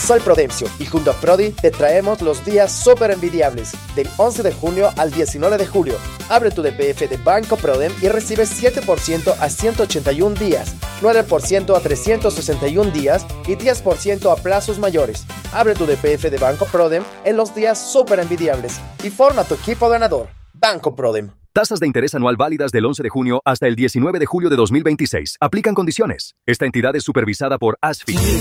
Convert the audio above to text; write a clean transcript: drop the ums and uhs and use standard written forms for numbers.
Soy Prudencio y junto a Prodi te traemos los días súper envidiables del 11 de junio al 19 de julio. Abre tu DPF de Banco Prodem y recibe 7% a 181 días, 9% a 361 días y 10% a plazos mayores. Abre tu DPF de Banco Prodem en los días súper envidiables y forma tu equipo ganador. Banco Prodem. Tasas de interés anual válidas del 11 de junio hasta el 19 de julio de 2026. Aplican condiciones. Esta entidad es supervisada por ASFI.